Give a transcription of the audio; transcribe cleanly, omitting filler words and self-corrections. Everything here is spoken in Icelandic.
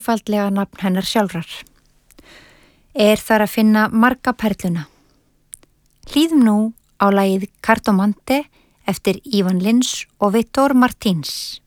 Faldlega nafn hennar sjálfrar. Þar að finna marga perluna. Hlýðum nú á lagið Cartomante eftir Ivan Lins og Vítor Martins.